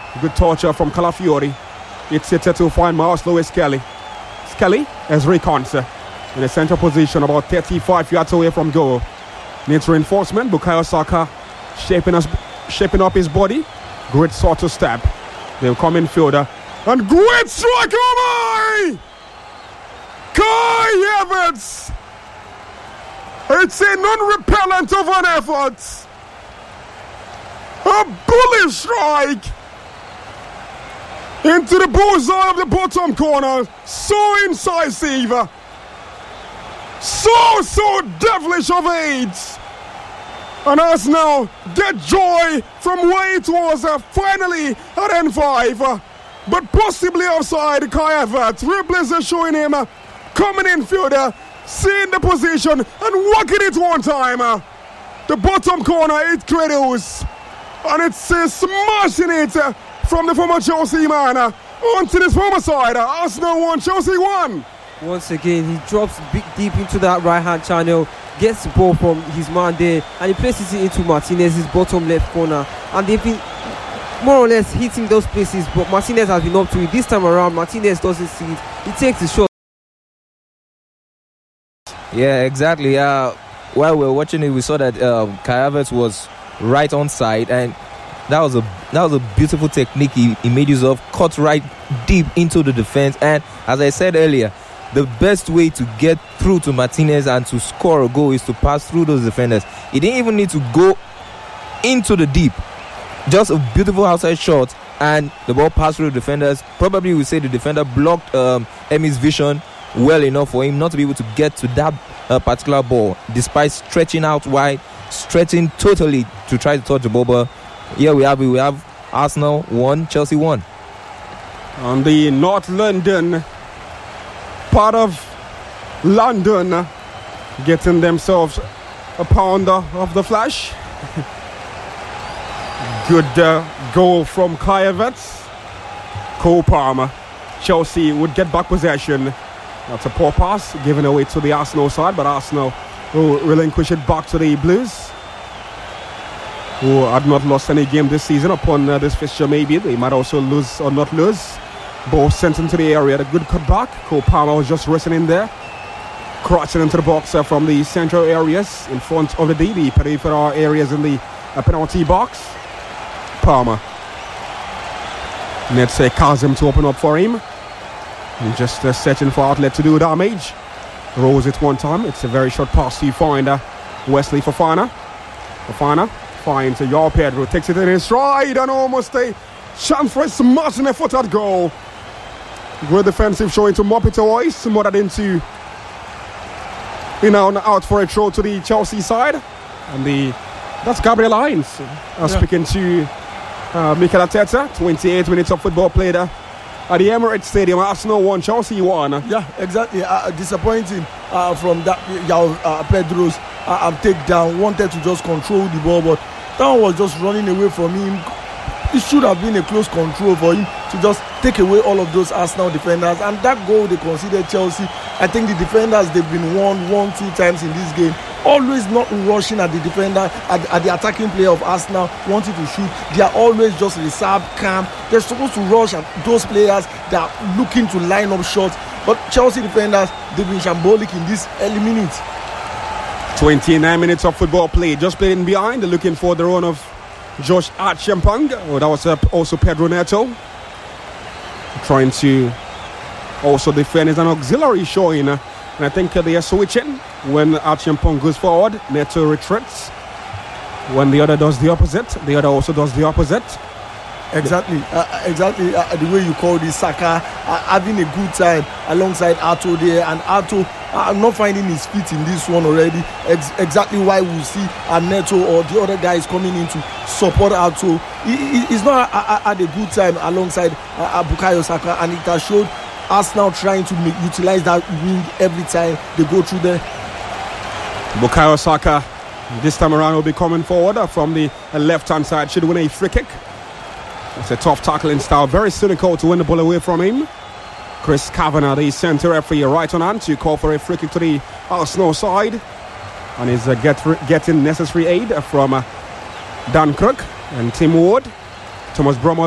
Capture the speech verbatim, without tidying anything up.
Good torture from Calafiori. It's it to find Miles Lewis Kelly. Kelly as Reconsa in a central position about thirty-five yards away from goal. Needs reinforcement. Bukayo Saka shaping, us, shaping up his body. Great sort of step. They'll come in fielder. And great strike! Oh my! Kai Havertz! It's a non-repellent of an effort. A bullish strike into the bullseye of the bottom corner. So incisive. So, so devilish of aids. And Arsenal get joy from where it was uh, finally at N five. Uh, but possibly offside. Kai Havertz. Real pleasure showing him uh, coming in fielder, seeing the position and walking it one time. Uh, the bottom corner, it cradles. And it's uh, smashing it uh, from the former Chelsea man uh, onto this former side. Uh, Arsenal won, Chelsea won. Once again, he drops big deep into that right-hand channel, gets the ball from his man there, and he places it into Martinez's bottom left corner. And they've been more or less hitting those places, but Martinez has been up to it. This time around, Martinez doesn't see it. He takes the shot. Yeah, exactly. Uh, while we were watching it, we saw that uh, Kai Havertz was right on side, and that was a that was a beautiful technique he, he made use of. Cut right deep into the defense, and as I said earlier, the best way to get through to Martinez and to score a goal is to pass through those defenders. He didn't even need to go into the deep. Just a beautiful outside shot, and the ball passed through the defenders. Probably we say the defender blocked um, Emi's vision well enough for him not to be able to get to that uh, particular ball, despite stretching out wide, stretching totally to try to touch the ball. But here we have it. We have Arsenal one, Chelsea one. On the North London part of London, getting themselves a pounder of the flash. Good uh, goal from Kai Havertz. Cole Palmer. Chelsea would get back possession. That's a poor pass given away to the Arsenal side, but Arsenal will relinquish it back to the Blues, who had not lost any game this season. Upon uh, this fixture, maybe they might also lose or not lose. Ball sent into the area. The good cutback. Cole Palmer was just racing in there, crouching into the box uh, from the central areas in front of the D, the peripheral areas in the uh, penalty box. Palmer. Let's say Kazim to open up for him. And just uh, searching for outlet to do damage. Rolls it one time. It's a very short pass to find uh, Wesley Fofana. Fofana finds uh, João Pedro. Takes it in his stride and almost a chance for a smashing effort at goal. Good defensive showing to mop it away. Smothered into, you know, out for a throw to the Chelsea side. And the that's Gabriel Hines uh, yeah. speaking to uh, Mikel Arteta. twenty-eight minutes of football played uh, at the Emirates Stadium. Arsenal won, Chelsea won. Yeah, exactly. Uh, disappointing uh, from that João uh, Pedro's uh, takedown. Wanted to just control the ball, but that one was just running away from him. It should have been a close control for him to just take away all of those Arsenal defenders. And that goal they considered Chelsea, I think the defenders, they've been won one, two times in this game. Always not rushing at the defender, at, at the attacking player of Arsenal, wanting to shoot. They are always just reserved, calm. They're supposed to rush at those players that are looking to line up shots. But Chelsea defenders, they've been shambolic in this early minutes. twenty-nine minutes of football played. Just playing behind, looking for the run of Josh Archampong. Oh, that was uh, also Pedro Neto. Trying to also defend as an auxiliary showing. Uh, and I think uh, they are switching. When Archampong goes forward, Neto retreats. When the other does the opposite, the other also does the opposite. Exactly, uh, exactly uh, the way you call this, Saka uh, having a good time alongside Arto there, and Arto uh, not finding his feet in this one already. Ex- exactly why we see uh, Neto or the other guys coming in to support Arto. He, he, he's not uh, had a good time alongside uh, Bukayo Saka, and it has showed Arsenal trying to make, utilize that wing every time they go through there. Bukayo Saka this time around will be coming forward from the left-hand side. Should win a free kick. It's a tough tackling style, very cynical to win the ball away from him. Chris Kavanagh, the centre referee, right on hand to call for a free kick to the Arsenal side. And is uh, get, getting necessary aid from uh, Dan Crook and Tim Ward. Thomas Bromwell